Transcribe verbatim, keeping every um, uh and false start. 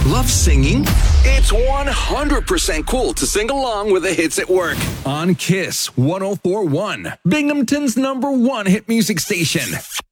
Love singing? It's one hundred percent cool to sing along with the hits at work. On Kiss one oh four point one, Binghamton's number one hit music station.